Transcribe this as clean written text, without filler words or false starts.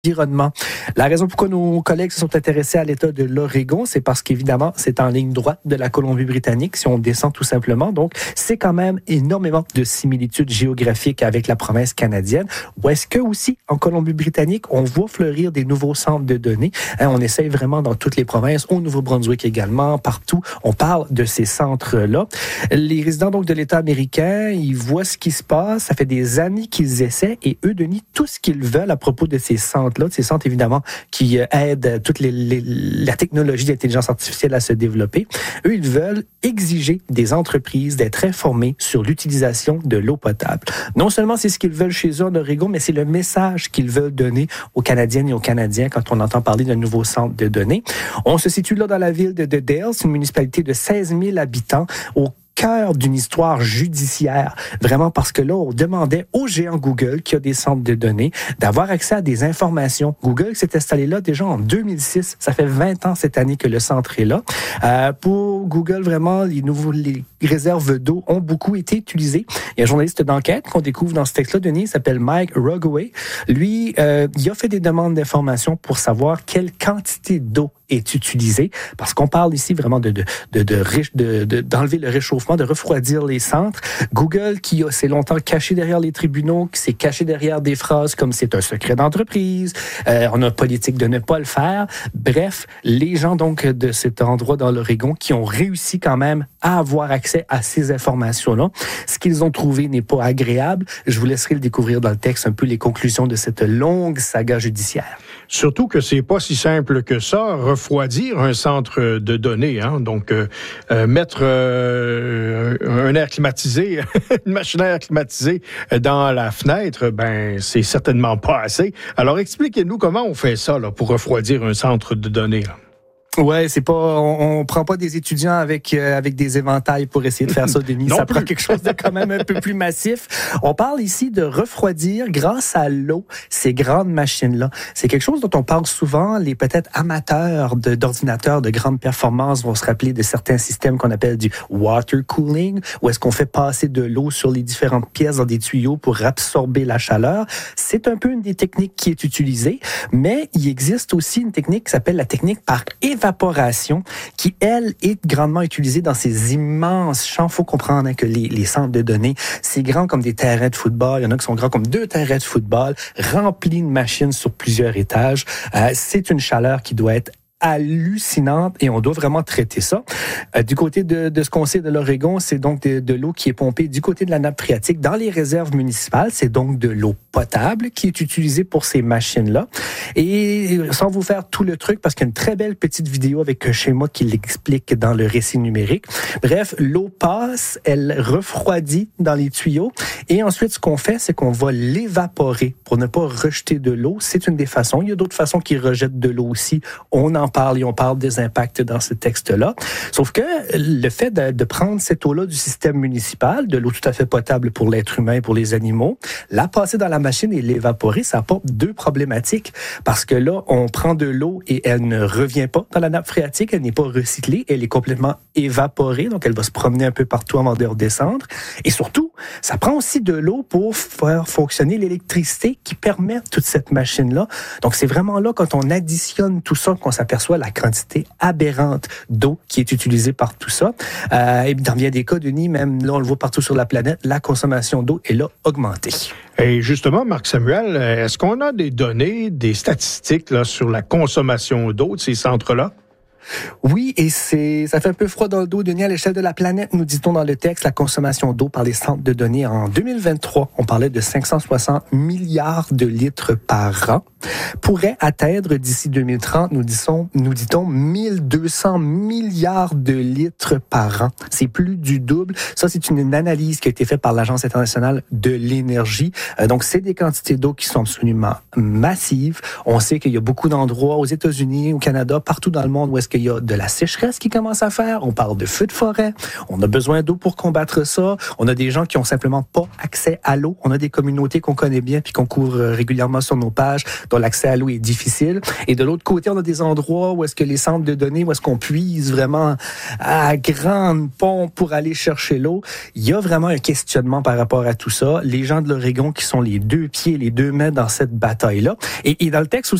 environnement. La raison pourquoi nos collègues se sont intéressés à l'État de l'Oregon, c'est parce qu'évidemment, c'est en ligne droite de la Colombie-Britannique, si on descend tout simplement. Donc, c'est quand même énormément de similitudes géographiques avec la province canadienne. Ou est-ce que aussi, en Colombie-Britannique, on voit fleurir des nouveaux centres de données? On essaye vraiment dans toutes les provinces, au Nouveau-Brunswick également, partout. On parle de ces centres-là. Les résidents donc de l'État américain, ils voient ce qui se passe. Ça fait des années qu'ils essaient et eux, Denis, tout ce qu'ils veulent à propos de ces centres de ces centres, évidemment, qui aident toute la technologie d'intelligence artificielle à se développer. Eux, ils veulent exiger des entreprises d'être informées sur l'utilisation de l'eau potable. Non seulement c'est ce qu'ils veulent chez eux en Oregon, mais c'est le message qu'ils veulent donner aux Canadiennes et aux Canadiens quand on entend parler d'un nouveau centre de données. On se situe là dans la ville de Dale, c'est une municipalité de 16 000 habitants, au cœur d'une histoire judiciaire, vraiment parce que là, on demandait au géant Google, qui a des centres de données, d'avoir accès à des informations. Google s'est installé là déjà en 2006. Ça fait 20 ans cette année que le centre est là. Pour Google, vraiment, les réserves d'eau ont beaucoup été utilisées. Il y a un journaliste d'enquête qu'on découvre dans ce texte-là, Denis, il s'appelle Mike Rugaway. Lui, il a fait des demandes d'informations pour savoir quelle quantité d'eau est utilisée, parce qu'on parle ici vraiment d'enlever le réchauffement, de refroidir les centres. Google, qui s'est longtemps caché derrière les tribunaux, qui s'est caché derrière des phrases comme c'est un secret d'entreprise, on a politique de ne pas le faire. Bref, les gens donc de cet endroit dans l'Oregon qui ont réussi quand même à avoir accès à ces informations-là. Ce qu'ils ont trouvé n'est pas agréable. Je vous laisserai le découvrir dans le texte un peu les conclusions de cette longue saga judiciaire. Surtout que c'est pas si simple que ça, refroidir un centre de données, hein. Donc, mettre un air climatisé, une machine à air climatisée dans la fenêtre, ben, c'est certainement pas assez. Alors, expliquez-nous comment on fait ça, là, pour refroidir un centre de données, là. Ouais, c'est pas, on prend pas des étudiants avec des éventails pour essayer de faire ça, Denis. Ça prend quelque chose de quand même un peu plus massif. On parle ici de refroidir grâce à l'eau ces grandes machines-là. C'est quelque chose dont on parle souvent. Les peut-être amateurs d'ordinateurs de grande performance vont se rappeler de certains systèmes qu'on appelle du water cooling, où est-ce qu'on fait passer de l'eau sur les différentes pièces dans des tuyaux pour absorber la chaleur. C'est un peu une des techniques qui est utilisée, mais il existe aussi une technique qui s'appelle la technique par évaporation, qui, elle, est grandement utilisée dans ces immenses champs. Il faut comprendre que les centres de données, c'est grand comme des terrains de football. Il y en a qui sont grands comme 2 terrains de football, remplis de machines sur plusieurs étages. C'est une chaleur qui doit être hallucinante et on doit vraiment traiter ça. Du côté de ce qu'on sait de l'Oregon, c'est donc de l'eau qui est pompée du côté de la nappe phréatique dans les réserves municipales. C'est donc de l'eau potable qui est utilisée pour ces machines-là. Et sans vous faire tout le truc, parce qu'il y a une très belle petite vidéo avec un schéma qui l'explique dans le récit numérique. Bref, l'eau passe, elle refroidit dans les tuyaux et ensuite, ce qu'on fait, c'est qu'on va l'évaporer pour ne pas rejeter de l'eau. C'est une des façons. Il y a d'autres façons qui rejettent de l'eau aussi. On en parle et on parle des impacts dans ce texte-là. Sauf que le fait de prendre cette eau-là du système municipal, de l'eau tout à fait potable pour l'être humain et pour les animaux, la passer dans la machine et l'évaporer, ça apporte 2 problématiques. Parce que là, on prend de l'eau et elle ne revient pas dans la nappe phréatique, elle n'est pas recyclée, elle est complètement évaporée, donc elle va se promener un peu partout avant de redescendre. Et surtout, ça prend aussi de l'eau pour faire fonctionner l'électricité qui permet toute cette machine-là. Donc c'est vraiment là, quand on additionne tout ça, qu'on s'aperçoit la quantité aberrante d'eau qui est utilisée par tout ça. Et dans bien des cas, Denis, même là, on le voit partout sur la planète, la consommation d'eau est là augmentée. Et justement, Marc Samuel, est-ce qu'on a des données, des statistiques là, sur la consommation d'eau de ces centres-là? Oui, et ça fait un peu froid dans le dos, Denis, à l'échelle de la planète, nous dit-on dans le texte, la consommation d'eau par les centres de données en 2023, on parlait de 560 milliards de litres par an, pourrait atteindre d'ici 2030, nous dit-on, 1200 milliards de litres par an. C'est plus du double. Ça, c'est une analyse qui a été faite par l'Agence internationale de l'énergie. Donc, c'est des quantités d'eau qui sont absolument massives. On sait qu'il y a beaucoup d'endroits aux États-Unis, au Canada, partout dans le monde où est-ce qu'il y a de la sécheresse qui commence à faire. On parle de feux de forêt. On a besoin d'eau pour combattre ça. On a des gens qui ont simplement pas accès à l'eau. On a des communautés qu'on connaît bien puis qu'on couvre régulièrement sur nos pages, dont l'accès à l'eau est difficile. Et de l'autre côté, on a des endroits où est-ce que les centres de données, où est-ce qu'on puise vraiment à grande pompe pour aller chercher l'eau. Il y a vraiment un questionnement par rapport à tout ça. Les gens de l'Oregon qui sont les 2 pieds, les 2 mains dans cette bataille-là. Et dans le texte aussi,